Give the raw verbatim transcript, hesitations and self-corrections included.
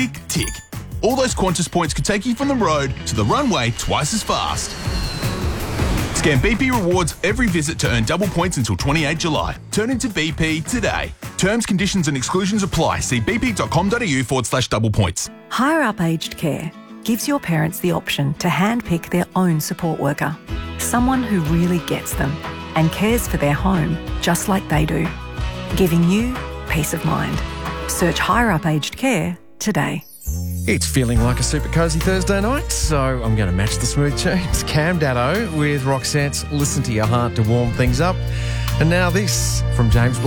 tick, tick. All those Qantas points could take you from the road to the runway twice as fast. Scan B P Rewards every visit to earn double points until twenty-eighth of July. Turn into B P today. Terms, conditions and exclusions apply. See bp.com.au forward slash double points. Higher Up Aged Care gives your parents the option to handpick their own support worker, someone who really gets them and cares for their home just like they do, giving you peace of mind. Search Higher Up Aged Care today. It's feeling like a super cosy Thursday night, so I'm going to match the smooth tunes. Cam Daddo with Roxette's Listen to Your Heart to warm things up. And now this from James